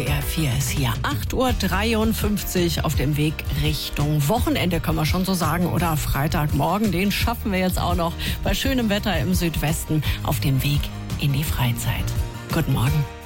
SWR 4 ist hier. 8:53 Uhr auf dem Weg Richtung Wochenende, können wir schon so sagen. Oder Freitagmorgen, den schaffen wir jetzt auch noch bei schönem Wetter im Südwesten auf dem Weg in die Freizeit. Guten Morgen.